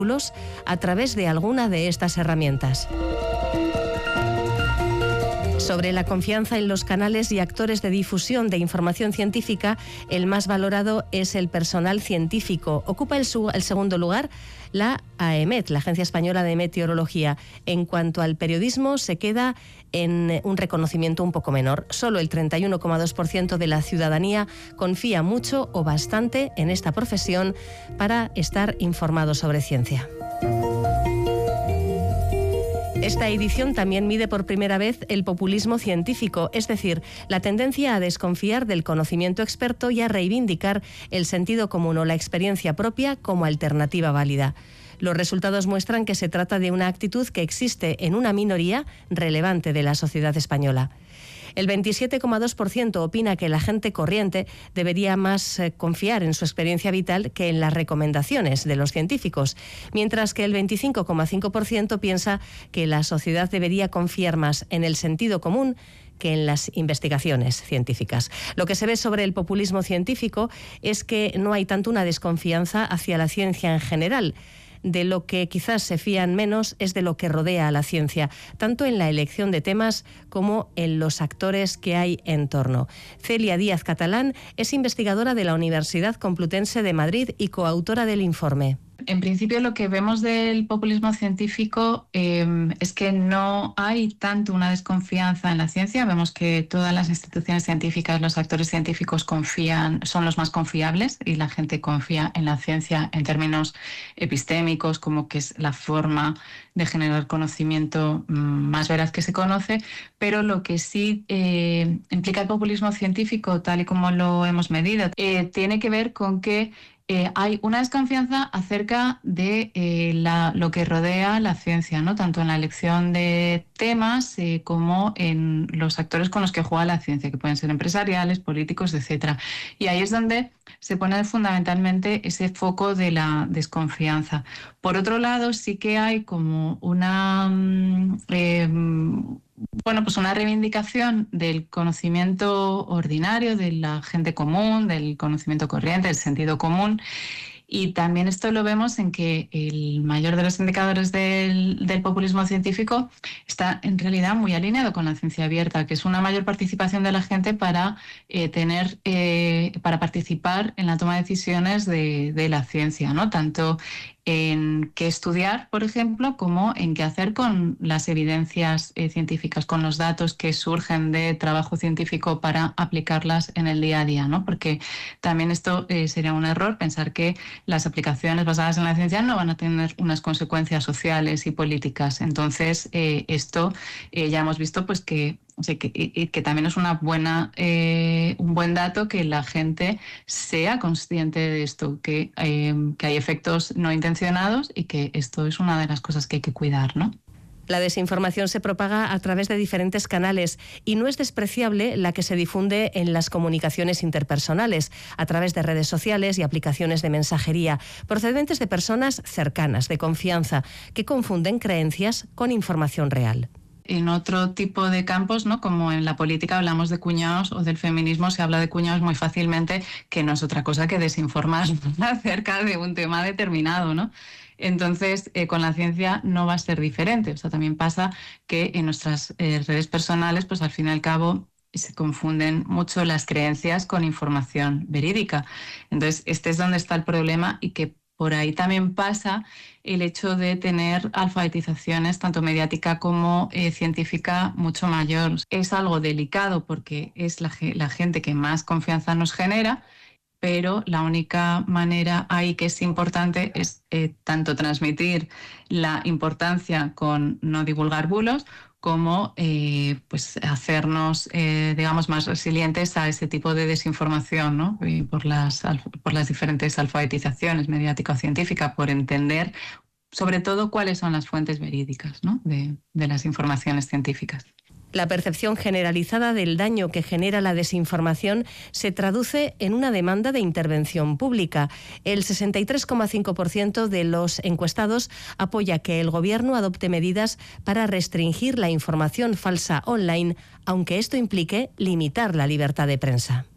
a través de alguna de estas herramientas. Sobre la confianza en los canales y actores de difusión de información científica, el más valorado es el personal científico. Ocupa el segundo lugar la AEMET, la Agencia Española de Meteorología. En cuanto al periodismo, se queda en un reconocimiento un poco menor. Solo el 31,2% de la ciudadanía confía mucho o bastante en esta profesión para estar informado sobre ciencia. Esta edición también mide por primera vez el populismo científico, es decir, la tendencia a desconfiar del conocimiento experto y a reivindicar el sentido común o la experiencia propia como alternativa válida. Los resultados muestran que se trata de una actitud que existe en una minoría relevante de la sociedad española. El 27,2% opina que la gente corriente debería más confiar en su experiencia vital que en las recomendaciones de los científicos, mientras que el 25,5% piensa que la sociedad debería confiar más en el sentido común que en las investigaciones científicas. Lo que se ve sobre el populismo científico es que no hay tanto una desconfianza hacia la ciencia en general. De lo que quizás se fían menos es de lo que rodea a la ciencia, tanto en la elección de temas como en los actores que hay en torno. Celia Díaz Catalán es investigadora de la Universidad Complutense de Madrid y coautora del informe. En principio, lo que vemos del populismo científico es que no hay tanto una desconfianza en la ciencia. Vemos que todas las instituciones científicas, los actores científicos son los más confiables y la gente confía en la ciencia en términos epistémicos, como que es la forma de generar conocimiento más veraz que se conoce, pero lo que sí implica el populismo científico, tal y como lo hemos medido, tiene que ver con que hay una desconfianza acerca de lo que rodea la ciencia, ¿no? Tanto en la elección de temas como en los actores con los que juega la ciencia, que pueden ser empresariales, políticos, etcétera. Y ahí es donde se pone fundamentalmente ese foco de la desconfianza. Por otro lado, sí que hay como una reivindicación del conocimiento ordinario, de la gente común, del conocimiento corriente, del sentido común. Y también esto lo vemos en que el mayor de los indicadores del populismo científico está en realidad muy alineado con la ciencia abierta, que es una mayor participación de la gente para participar en la toma de decisiones de la ciencia, ¿no? Tanto en qué estudiar, por ejemplo, como en qué hacer con las evidencias científicas, con los datos que surgen de trabajo científico para aplicarlas en el día a día, ¿no? Porque también esto sería un error pensar que las aplicaciones basadas en la ciencia no van a tener unas consecuencias sociales y políticas. Entonces, esto ya hemos visto pues que también es un buen dato que la gente sea consciente de esto, que hay efectos no intencionados y que esto es una de las cosas que hay que cuidar, ¿no? La desinformación se propaga a través de diferentes canales y no es despreciable la que se difunde en las comunicaciones interpersonales, a través de redes sociales y aplicaciones de mensajería, procedentes de personas cercanas, de confianza, que confunden creencias con información real. En otro tipo de campos, ¿no? Como en la política hablamos de cuñados o del feminismo, se habla de cuñados muy fácilmente, que no es otra cosa que desinformar acerca de un tema determinado, ¿no? Entonces, con la ciencia no va a ser diferente. O sea, también pasa que en nuestras redes personales, pues al fin y al cabo, se confunden mucho las creencias con información verídica. Entonces, este es donde está el problema y que por ahí también pasa el hecho de tener alfabetizaciones, tanto mediática como científica, mucho mayor. Es algo delicado porque es la gente que más confianza nos genera, pero la única manera ahí que es importante es tanto transmitir la importancia con no divulgar bulos, como hacernos, más resilientes a ese tipo de desinformación, ¿no? Y por las diferentes alfabetizaciones mediático-científicas, por entender sobre todo cuáles son las fuentes verídicas, ¿no? de las informaciones científicas. La percepción generalizada del daño que genera la desinformación se traduce en una demanda de intervención pública. El 63,5% de los encuestados apoya que el Gobierno adopte medidas para restringir la información falsa online, aunque esto implique limitar la libertad de prensa.